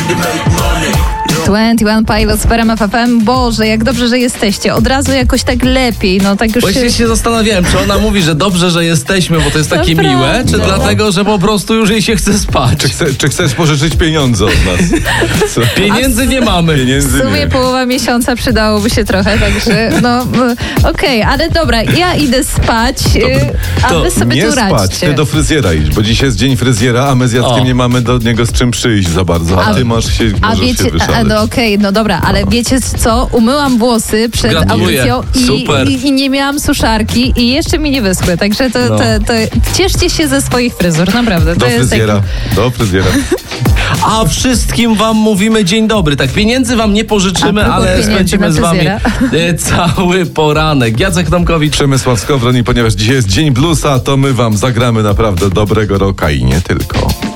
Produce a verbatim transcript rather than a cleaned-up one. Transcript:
dwadzieścia jeden Pilots, w R M F F M. Boże, jak dobrze, że jesteście. Od razu jakoś tak lepiej, no tak już Właśnie się... się zastanawiałem, czy ona mówi, że dobrze, że jesteśmy, bo to jest takie Naprawdę. miłe, czy No. dlatego, że po prostu już jej się chce spać. Czy, chce, czy chcesz pożyczyć pieniądze od nas? Co? Pieniędzy nie mamy. W Pieniędzy sumie nie. połowa miesiąca przydałoby się trochę, także no y, okej, ale dobra, ja idę spać, y, a To wy sobie nie tu spać, radźcie. ty do fryzjera idź, bo dziś jest dzień fryzjera, a my z Jackiem O. nie mamy do niego z czym przyjść za bardzo, a, A- ty masz się, A możesz wiecie, się a, wyszaleć. no okej, no dobra, ale wiecie co? Umyłam włosy przed Gratuluję. audycją i, Super. i, i nie miałam suszarki i jeszcze mi nie wyschły, także to, No. to, to cieszcie się ze swoich fryzur, naprawdę. To Do jest fryzjera, taki... do fryzjera. A wszystkim wam mówimy dzień dobry. Tak, pieniędzy wam nie pożyczymy, A propos ale pieniędzy spędzimy na z wami fryzjera. e, cały poranek. Jacek Tomkowicz. Przemysław Skowron i ponieważ dzisiaj jest Dzień Bluesa, to my wam zagramy naprawdę dobrego rocka i nie tylko.